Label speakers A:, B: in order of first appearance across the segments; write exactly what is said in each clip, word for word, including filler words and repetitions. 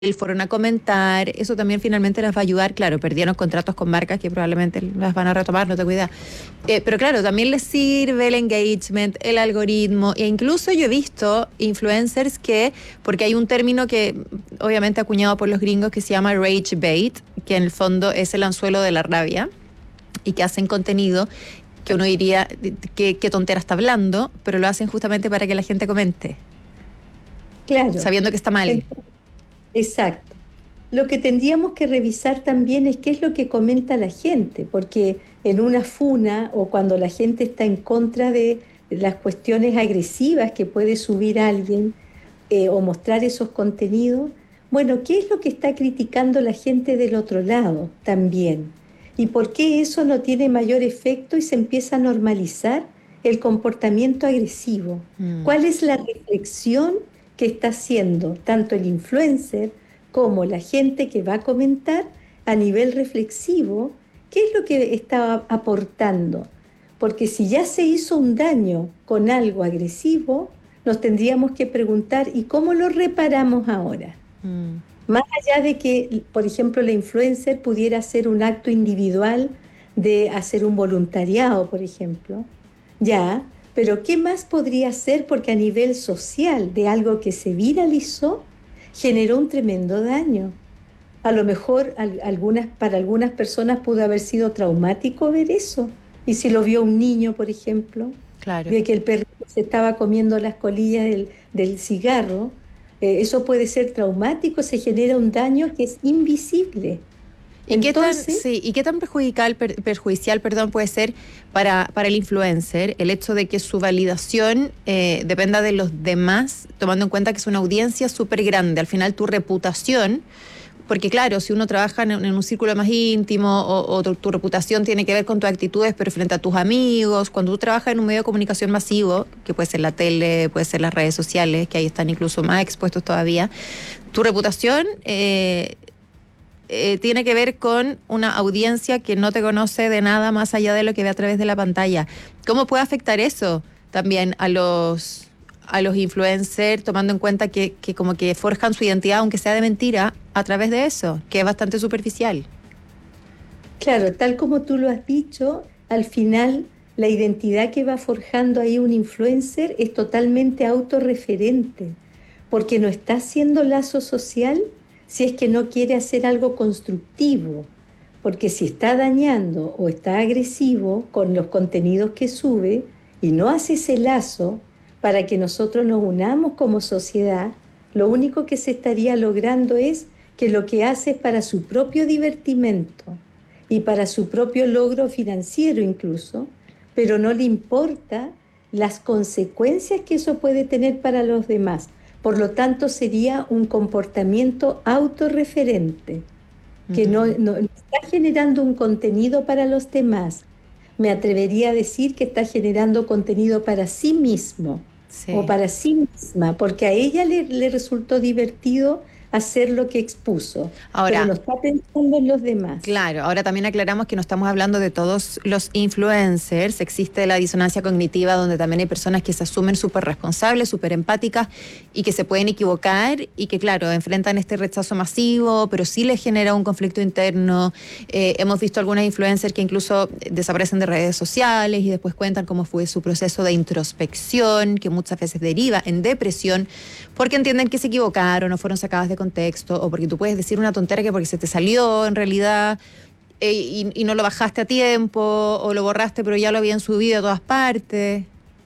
A: fueron a comentar, eso también finalmente les va a ayudar. Claro, perdieron contratos con marcas que probablemente las van a retomar, no tengo idea. Eh, pero claro, también les sirve el engagement, el algoritmo, e incluso yo he visto influencers que, porque hay un término que obviamente acuñado por los gringos que se llama rage bait, que en el fondo es el anzuelo de la rabia, y que hacen contenido que uno diría que, qué tontera está hablando, pero lo hacen justamente para que la gente comente,
B: Claro,
A: sabiendo que está mal.
B: en- exacto. Lo que tendríamos que revisar también es qué es lo que comenta la gente, porque en una funa o cuando la gente está en contra de las cuestiones agresivas que puede subir alguien eh, o mostrar esos contenidos, bueno, ¿qué es lo que está criticando la gente del otro lado también? ¿Y por qué eso no tiene mayor efecto y se empieza a normalizar el comportamiento agresivo?
A: Mm.
B: ¿Cuál es la reflexión que está haciendo tanto el influencer como la gente que va a comentar a nivel reflexivo? ¿Qué es lo que está aportando? Porque si ya se hizo un daño con algo agresivo, nos tendríamos que preguntar, ¿y cómo lo reparamos ahora?
A: Mm.
B: Más allá de que, por ejemplo, la influencer pudiera hacer un acto individual de hacer un voluntariado, por ejemplo, ya, pero ¿qué más podría hacer? Porque a nivel social, de algo que se viralizó, generó un tremendo daño. A lo mejor al- algunas, para algunas personas pudo haber sido traumático ver eso. Y si lo vio un niño, por ejemplo,
A: Claro.
B: de que el perrito se estaba comiendo las colillas del, del cigarro, eh, eso puede ser traumático, se genera un daño que es invisible.
A: ¿Y qué tan,
B: Entonces,
A: sí, y qué tan perjudicial, per- perjudicial, perdón, puede ser para, para el influencer el hecho de que su validación eh, dependa de los demás, tomando en cuenta que es una audiencia súper grande? Al final tu reputación, porque claro, si uno trabaja en, en un círculo más íntimo o, o tu, tu reputación tiene que ver con tus actitudes, pero frente a tus amigos, cuando tú trabajas en un medio de comunicación masivo, que puede ser la tele, puede ser las redes sociales, que ahí están incluso más expuestos todavía, tu reputación eh, eh, tiene que ver con una audiencia que no te conoce de nada más allá de lo que ve a través de la pantalla. ¿Cómo puede afectar eso también a los a los influencers, tomando en cuenta que, que como que forjan su identidad, aunque sea de mentira, a través de eso, que es bastante superficial?
B: claro, tal como tú lo has dicho, al final la identidad que va forjando ahí un influencer es totalmente autorreferente, porque no está haciendo lazo social si es que no quiere hacer algo constructivo, porque si está dañando o está agresivo con los contenidos que sube y no hace ese lazo para que nosotros nos unamos como sociedad, lo único que se estaría logrando es que lo que hace es para su propio divertimento y para su propio logro financiero incluso, pero no le importa las consecuencias que eso puede tener para los demás. Por lo tanto, sería un comportamiento autorreferente, que no,
A: Mm,
B: no- no está generando un contenido para los demás. Me atrevería a decir que está generando contenido para sí mismo o
A: sí.
B: para sí misma, porque a ella le, le resultó divertido hacer lo que expuso, pero
A: Ahora,
B: no está pensando en los demás.
A: claro, ahora también aclaramos que no estamos hablando de todos los influencers. Existe la disonancia cognitiva donde también hay personas que se asumen súper responsables, súper empáticas y que se pueden equivocar y que, claro, enfrentan este rechazo masivo, pero sí les genera un conflicto interno. Eh, hemos visto algunas influencers que incluso desaparecen de redes sociales y después cuentan cómo fue su proceso de introspección, que muchas veces deriva en depresión porque entienden que se equivocaron o fueron sacadas de contexto o porque tú puedes decir una tontera que porque se te salió en realidad eh, y, y no lo bajaste a tiempo o lo borraste pero ya lo habían subido a todas partes.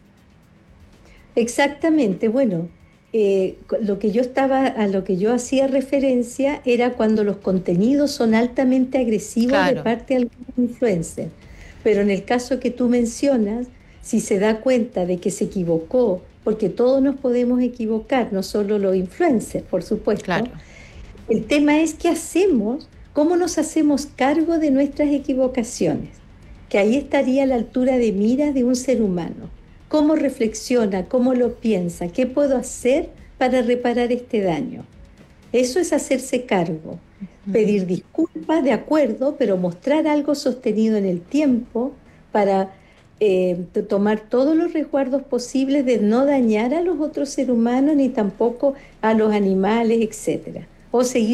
B: Exactamente, bueno, eh, co- lo que yo estaba, a lo que yo hacía referencia era cuando los contenidos son altamente agresivos de
A: Claro.
B: parte de algún influencer. Pero en el caso que tú mencionas, si se da cuenta de que se equivocó, porque todos nos podemos equivocar, no solo los influencers, por supuesto,
A: Claro.
B: el tema es qué hacemos, cómo nos hacemos cargo de nuestras equivocaciones, que ahí estaría a la altura de mira de un ser humano. ¿Cómo reflexiona? ¿Cómo lo piensa? ¿Qué puedo hacer para reparar este daño? Eso es hacerse cargo.
A: Ujú.
B: Pedir disculpas, de acuerdo, pero mostrar algo sostenido en el tiempo para eh, to- tomar todos los resguardos posibles de no dañar a los otros seres humanos ni tampoco a los animales, etcétera. o seguir